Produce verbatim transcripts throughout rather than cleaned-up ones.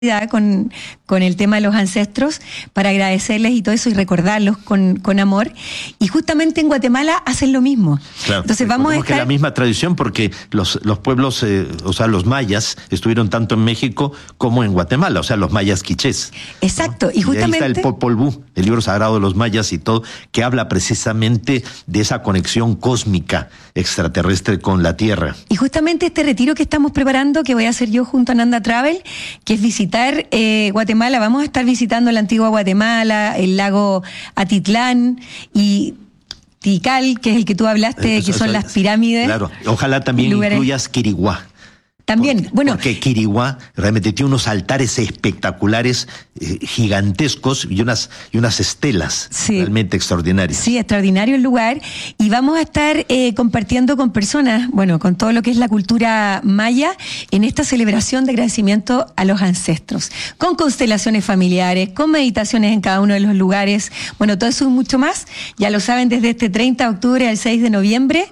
Con, con el tema de los ancestros para agradecerles y todo eso y recordarlos con, con amor, y justamente en Guatemala hacen lo mismo. Claro, entonces vamos a estar... que la misma tradición, porque los, los pueblos, eh, o sea, los mayas estuvieron tanto en México como en Guatemala, o sea, los mayas quichés. Exacto, ¿no? y justamente... Y ahí está el Popol Vuh, el libro sagrado de los mayas y todo, que habla precisamente de esa conexión cósmica extraterrestre con la Tierra. Y justamente este retiro que estamos preparando, que voy a hacer yo junto a Nanda Travel, que es visitar eh, Guatemala, vamos a estar visitando la antigua Guatemala, el lago Atitlán y Tikal, que es el que tú hablaste, eso, que son eso, las pirámides. Claro, ojalá también lugares. incluyas Quiriguá. También, porque, bueno. Porque Quiriguá realmente tiene unos altares espectaculares, eh, gigantescos y unas, y unas estelas sí, realmente extraordinarias. Sí, extraordinario el lugar. Y vamos a estar eh, compartiendo con personas, bueno, con todo lo que es la cultura maya, en esta celebración de agradecimiento a los ancestros. Con constelaciones familiares, con meditaciones en cada uno de los lugares. Bueno, todo eso y mucho más. Ya lo saben, desde este treinta de octubre al seis de noviembre.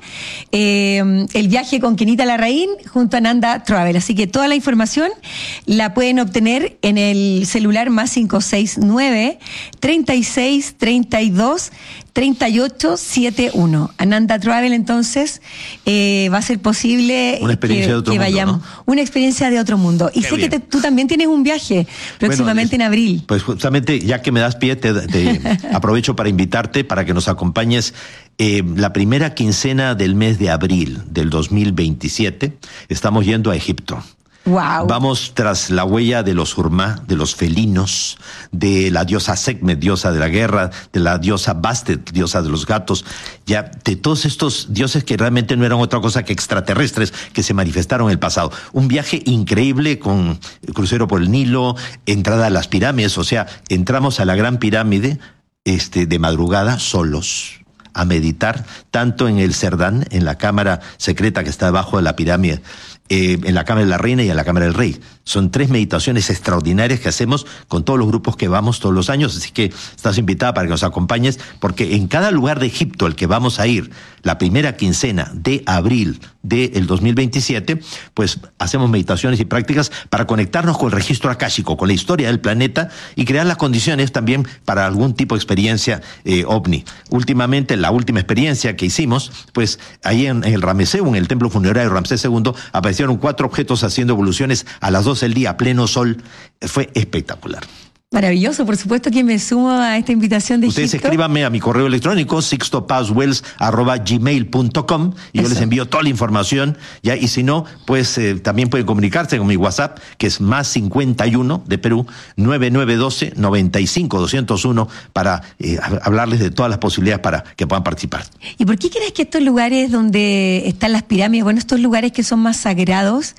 Eh, el viaje con Kenita Larraín junto a Nanda Travel. Así que toda la información la pueden obtener en el celular más cinco seis nueve, treinta y seis, treinta y dos, treinta y ocho setenta y uno. Ananda Travel, entonces, eh, va a ser posible una experiencia que, de otro que mundo, vayamos. ¿No? Una experiencia de otro mundo. Y Qué sé bien. que te, tú también tienes un viaje próximamente bueno, es, en abril. Pues justamente, ya que me das pie, te, te aprovecho para invitarte para que nos acompañes. Eh, la primera quincena del mes de abril del dos mil veintisiete estamos yendo a Egipto. Wow. Vamos tras la huella de los Urmá, de los felinos, de la diosa Sekhmet, diosa de la guerra, de la diosa Bastet, diosa de los gatos, ya de todos estos dioses que realmente no eran otra cosa que extraterrestres que se manifestaron en el pasado. Un viaje increíble con crucero por el Nilo, entrada a las pirámides, o sea, entramos a la gran pirámide este, de madrugada solos, a meditar, tanto en el Cerdán, en la cámara secreta que está debajo de la pirámide, eh, en la cámara de la reina y en la cámara del rey. Son tres meditaciones extraordinarias que hacemos con todos los grupos que vamos todos los años, así que estás invitada para que nos acompañes, porque en cada lugar de Egipto al que vamos a ir, la primera quincena de abril del dos mil veintisiete, pues hacemos meditaciones y prácticas para conectarnos con el registro akáshico, con la historia del planeta y crear las condiciones también para algún tipo de experiencia eh, ovni. Últimamente, la última experiencia que hicimos, pues ahí en, en el Rameseu, en el templo funerario de Ramsés segundo, aparecieron cuatro objetos haciendo evoluciones a las doce del día, a pleno sol. Fue espectacular. Maravilloso, por supuesto que me sumo a esta invitación de Ustedes Egipto. escríbanme a mi correo electrónico sixto paz wells arroba gmail punto com y Eso. yo les envío toda la información, ya, y si no, pues eh, también pueden comunicarse con mi WhatsApp, que es más cincuenta y uno de Perú, nueve nueve uno dos, noventa y cinco, doscientos uno, para eh, hablarles de todas las posibilidades para que puedan participar. ¿Y por qué crees que estos lugares donde están las pirámides, bueno, estos lugares que son más sagrados,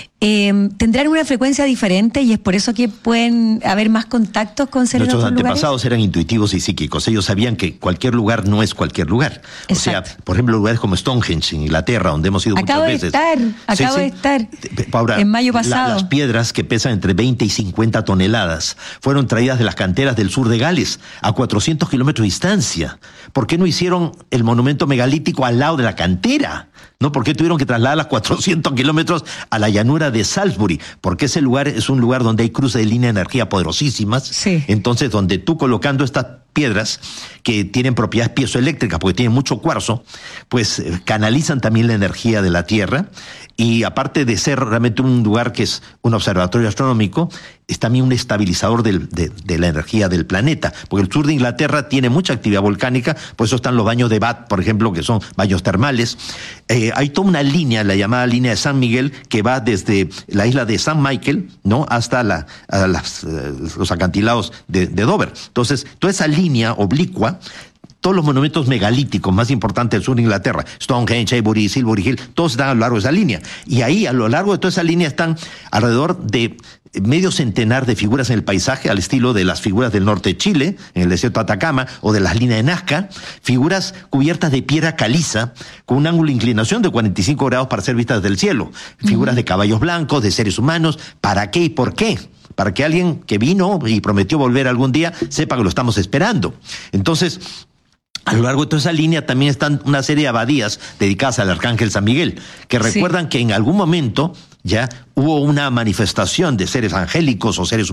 eh, tendrán una frecuencia diferente y es por eso que pueden haber más contactos con seres de otros lugares? Nuestros antepasados eran intuitivos y psíquicos. Ellos sabían que cualquier lugar no es cualquier lugar. Exacto. O sea, por ejemplo, lugares como Stonehenge en Inglaterra, donde hemos ido acabo muchas veces. De estar, acabo sí, de estar, Ahora, en mayo pasado. La, las piedras que pesan entre veinte y cincuenta toneladas fueron traídas de las canteras del sur de Gales, a cuatrocientos kilómetros de distancia. ¿Por qué no hicieron el monumento megalítico al lado de la cantera? ¿No? ¿Por qué tuvieron que trasladar las cuatrocientos kilómetros a la llanura de Salisbury? Porque ese lugar es un lugar donde hay cruces de línea de energía poderosísimas. Sí. Entonces, donde tú colocando estas piedras que tienen propiedades piezoeléctricas porque tienen mucho cuarzo, pues eh, canalizan también la energía de la Tierra, y aparte de ser realmente un lugar que es un observatorio astronómico, es también un estabilizador del, de, de la energía del planeta, porque el sur de Inglaterra tiene mucha actividad volcánica, por eso están los baños de Bath, por ejemplo, que son baños termales. Eh, hay toda una línea, la llamada línea de San Miguel, que va desde la isla de San Michael, ¿no?, hasta la, a las, eh, los acantilados de, de Dover. Entonces, toda esa línea oblicua, todos los monumentos megalíticos más importantes del sur de Inglaterra, Stonehenge, Avebury, Silbury Hill, todos están a lo largo de esa línea. Y ahí, a lo largo de toda esa línea, están alrededor de medio centenar de figuras en el paisaje, al estilo de las figuras del norte de Chile, en el desierto de Atacama, o de las líneas de Nazca, figuras cubiertas de piedra caliza, con un ángulo de inclinación de cuarenta y cinco grados para ser vistas desde el cielo. Figuras uh-huh. de caballos blancos, de seres humanos. ¿Para qué y por qué? Para que alguien que vino y prometió volver algún día sepa que lo estamos esperando. Entonces, a lo largo de toda esa línea también están una serie de abadías dedicadas al Arcángel San Miguel, que recuerdan sí. que en algún momento ya hubo una manifestación de seres angélicos o seres